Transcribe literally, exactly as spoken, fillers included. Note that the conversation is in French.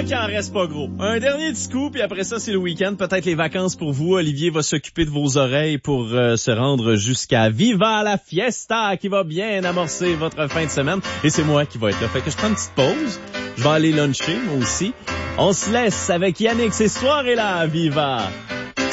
qu'il en reste pas gros. Un dernier petit coup, puis après ça, c'est le week-end. Peut-être les vacances pour vous. Olivier va s'occuper de vos oreilles pour euh, se rendre jusqu'à Viva la Fiesta, qui va bien amorcer votre fin de semaine. Et c'est moi qui va être là. Fait que je prends une petite pause. Je vais aller luncher, moi aussi. On se laisse avec Yannick. C'est soirée là, Viva!